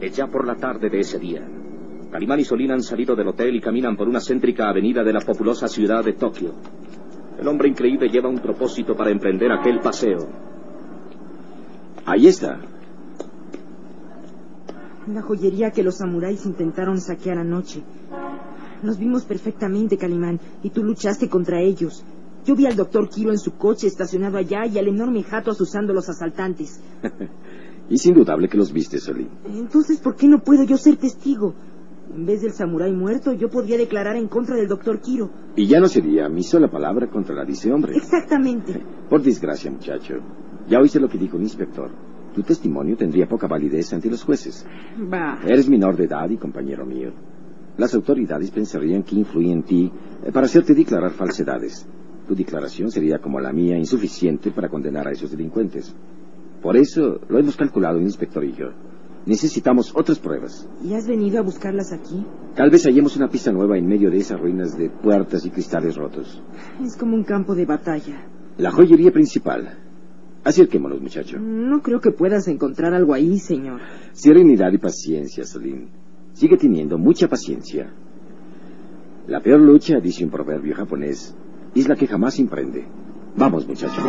Es ya por la tarde de ese día. Calimán y Solín han salido del hotel y caminan por una céntrica avenida de la populosa ciudad de Tokio. El hombre increíble lleva un propósito para emprender aquel paseo. Ahí está. La joyería que los samuráis intentaron saquear anoche. Nos vimos perfectamente, Calimán, y tú luchaste contra ellos. Yo vi al doctor Kiro en su coche estacionado allá y al enorme jato asusando a los asaltantes. Es indudable que los viste, Solín. Entonces, ¿por qué no puedo yo ser testigo? En vez del samurái muerto, yo podría declarar en contra del doctor Kiro. Y ya no sería mi sola palabra contra la de ese hombre. Exactamente. Por desgracia, muchacho. Ya oíste lo que dijo el inspector. Tu testimonio tendría poca validez ante los jueces. Bah. Eres menor de edad y compañero mío. Las autoridades pensarían que influí en ti para hacerte declarar falsedades. Tu declaración sería como la mía, insuficiente para condenar a esos delincuentes. Por eso lo hemos calculado el inspector y yo. Necesitamos otras pruebas. ¿Y has venido a buscarlas aquí? Tal vez hallemos una pista nueva en medio de esas ruinas de puertas y cristales rotos. Es como un campo de batalla. La joyería principal. Acerquémonos, muchacho. No creo que puedas encontrar algo ahí, señor. Serenidad y paciencia, Solín. Sigue teniendo mucha paciencia. La peor lucha, dice un proverbio japonés, es la que jamás emprende. Vamos, muchacho.